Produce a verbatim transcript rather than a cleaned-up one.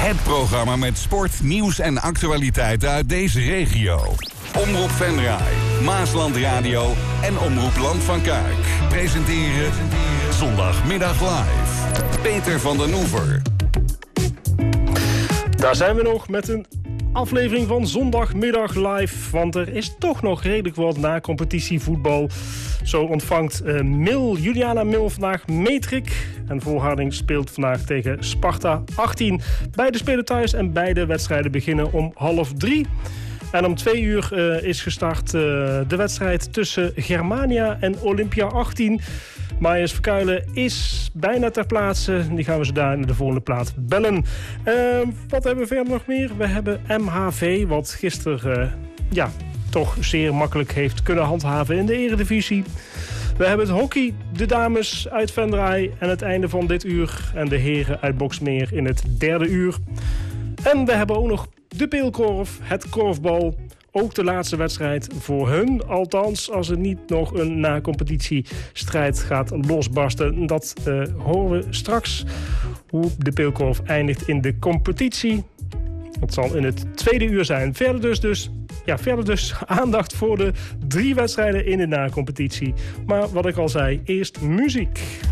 Het programma met sport, nieuws en actualiteiten uit deze regio. Omroep Venray, Maasland Radio en Omroep Land van Kuik. Presenteren Zondagmiddag Live. Peter van den Oever. Daar zijn we nog met een aflevering van Zondagmiddag Live. Want er is toch nog redelijk wat na competitievoetbal. Zo ontvangt uh, Mil, Juliana Mil vandaag Metrik. En Volharding speelt vandaag tegen Sparta achttien. Beide spelen thuis en beide wedstrijden beginnen om half drie. En om twee uur uh, is gestart uh, de wedstrijd tussen Germania en Olympia achttien. Marius Verkuilen is bijna ter plaatse. Die gaan we zo daar in de volgende plaat bellen. Uh, wat hebben we verder nog meer? We hebben M H V, wat gisteren uh, ja, toch zeer makkelijk heeft kunnen handhaven in de eredivisie. We hebben het hockey, de dames uit Venray en het einde van dit uur. En de heren uit Boxmeer in het derde uur. En we hebben ook nog de peelkorf, het korfbal. Ook de laatste wedstrijd voor hun. Althans, als er niet nog een na-competitiestrijd gaat losbarsten. Dat uh, horen we straks. Hoe de peelkorf eindigt in de competitie. Dat zal in het tweede uur zijn. Verder dus, dus, ja, verder dus aandacht voor de drie wedstrijden in de na-competitie. Maar wat ik al zei, eerst muziek.